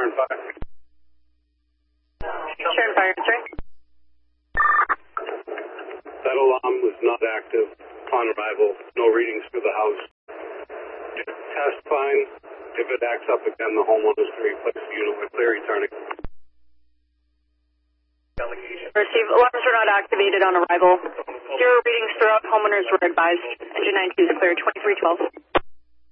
Sharon Fire. Sharon Fire, sorry. That alarm was not active upon arrival. No readings through the house. Test fine. If it acts up again, the homeowners can replace the unit with clear returning. Receive. Alarms were not activated on arrival. Zero readings throughout. Homeowners were advised. Engine 92 is clear. 2312.